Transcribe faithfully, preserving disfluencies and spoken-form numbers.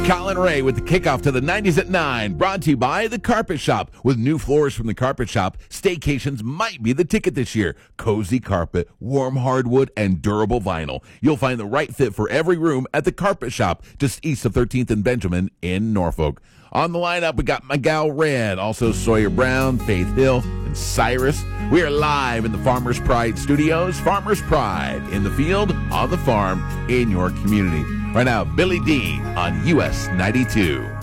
Colin Ray with the kickoff to the nineties at nine, brought to you by The Carpet Shop. With new floors from The Carpet Shop, staycations might be the ticket this year. Cozy carpet, warm hardwood, and durable vinyl. You'll find the right fit for every room at The Carpet Shop, just east of thirteenth and Benjamin in Norfolk. On the lineup, we got Miguel Red, also Sawyer Brown, Faith Hill, and Cyrus. We are live in the Farmers Pride Studios. Farmers Pride, in the field, on the farm, in your community. Right now, Billy Dean on U S ninety-two.